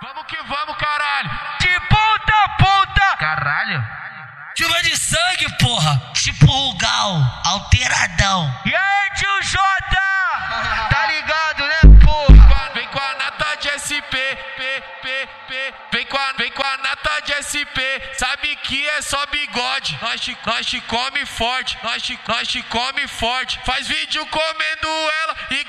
Vamos que vamos, caralho. De ponta a ponta. Caralho. Chuva de sangue, porra. Tipo Rugal, alteradão. E aí, tio Jota? Tá ligado, né, porra? Vem com a nata de SP, Vem com a nata de SP. Sabe que é só bigode. Nós te come forte. Nós te come forte. Faz vídeo comendo